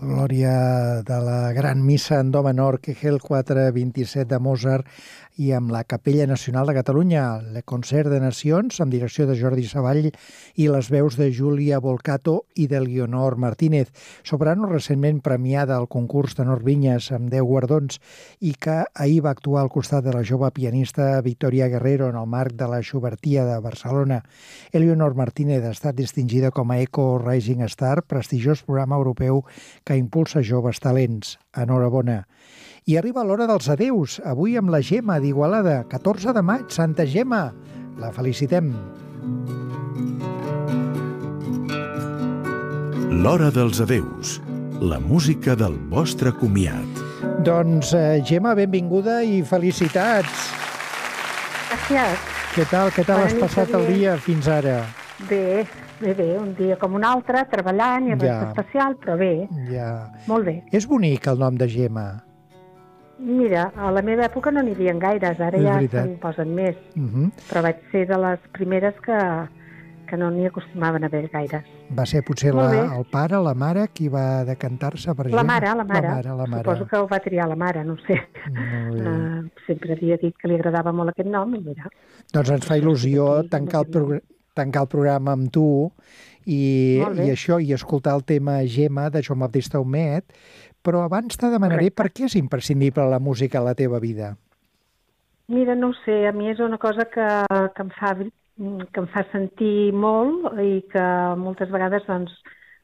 Glòria de la gran missa en do menor Kegel 427 de Mozart i amb la Capella Nacional de Catalunya, el Concert de Nacions, amb direcció de Jordi Savall i les veus de Júlia Volcato i de Leonor Martínez, soprano recentment premiada al concurs Tenor Vinyes amb 10 guardons i que ahir va actuar al costat de la jove pianista Victoria Guerrero en el marc de la Schubertia de Barcelona. Leonor Martínez ha estat distingida com a Eco Rising Star, prestigiós programa europeu que impulsa joves talents. Enhorabona. I arriba l'hora dels adeus, avui amb la Gemma d'Igualada, 14 de maig, Santa Gemma. La felicitem. L'hora dels adeus, la música del vostre comiat. Doncs, Gemma, benvinguda i felicitats. Gràcies. Què tal has passat el dia fins ara? Bé, un dia com un altre, treballant i res especial, però bé, molt bé. És bonic el nom de Gemma. Mira, a la meva època no n'hi havia gaires, ara ja se'n posen més, però vaig ser de les primeres que no n'hi acostumaven a haver gaires. Va ser potser el pare, la mare, qui va decantar-se per Gemma? La mare. Suposo que ho va triar la mare, no ho sé. Sempre havia dit que li agradava molt aquest nom i mira. Doncs ens fa il·lusió tancar el programa amb tu i això, i escoltar el tema Gemma de Joan Baptista Humet, però abans te demanaré per què és imprescindible la música a la teva vida. Mira, no ho sé, a mi és una cosa que em fa sentir molt i que moltes vegades doncs,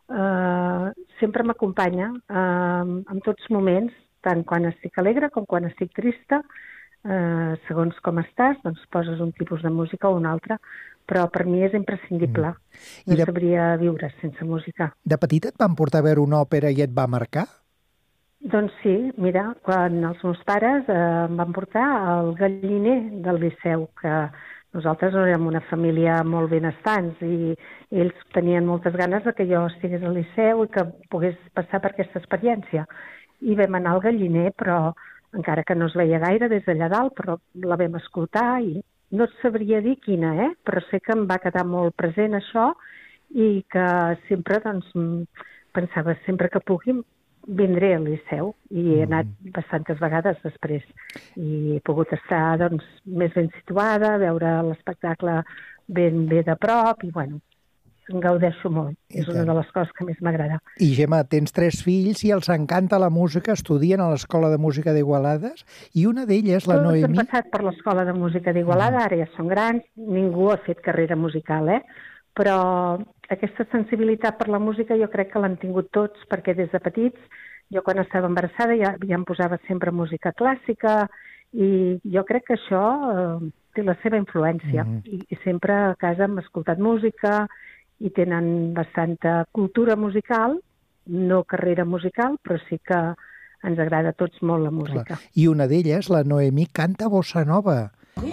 sempre m'acompanya en tots moments, tant quan estic alegre com quan estic trista, segons com estàs, doncs poses un tipus de música o un altre, però per mi és imprescindible. No sabria viure sense música. De petita et van portar a veure una òpera i et va marcar? Doncs sí, mira, quan els meus pares em van portar al Galliner del Liceu, que nosaltres érem una família molt benestants i ells tenien moltes ganes que jo estigués al Liceu i que pogués passar per aquesta experiència. I vam anar al Galliner, però encara que no es veia gaire des d'allà dalt, però la vam escoltar i no et sabria dir quina, però sé que em va quedar molt present això i que sempre doncs, pensava, sempre que pugui vindré al Liceu i he anat bastantes vegades després i he pogut estar doncs, més ben situada, veure l'espectacle ben bé de prop i bueno, en gaudeixo molt. És una de les coses que més m'agrada. I Gemma, tens 3 fills i els encanta la música, estudien a l'Escola de Música d'Igualada i una d'elles, la Noemi... Tots han passat per l'Escola de Música d'Igualada, ara ja són grans, ningú ha fet carrera musical, però aquesta sensibilitat per la música jo crec que l'han tingut tots, perquè des de petits, jo quan estava embarassada ja em posava sempre música clàssica i jo crec que això té la seva influència. I sempre a casa hem escoltat música i tenen bastanta cultura musical, no carrera musical, però sí que ens agrada a tots molt la música. Clar. I una d'elles, la Noemi, canta bossa nova.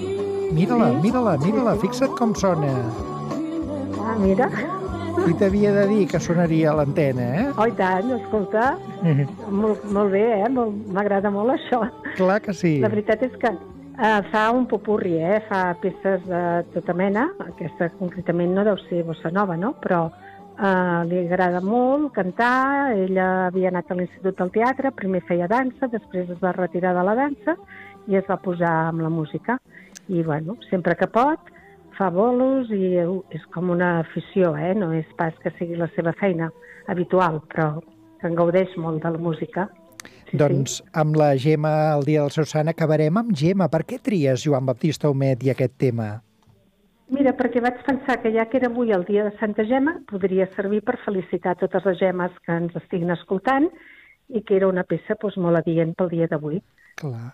Mira-la, fixa't com sona. Ah, mira. Qui t'havia de dir que sonaria a l'antena, Oh, i tant, escolta. Molt bé, m'agrada molt això. Clar que sí. La veritat és que fa un popurri, fa peces de tota mena. Aquesta concretament no deu ser bossa nova, no? Però li agrada molt cantar. Ella havia anat a l'Institut del Teatre, primer feia dansa, després es va retirar de la dansa i es va posar amb la música. I, bueno, sempre que pot, fa bolos i és com una afició, no és pas que sigui la seva feina habitual, però que en gaudeix molt de la música. Doncs amb la Gemma, el dia del seu sant, acabarem amb Gemma. Per què tries Joan Baptista Humet i aquest tema? Mira, perquè vaig pensar que ja que era avui el dia de Santa Gemma, podria servir per felicitar totes les Gemmes que ens estiguin escoltant i que era una peça molt adient pel dia d'avui. Clar.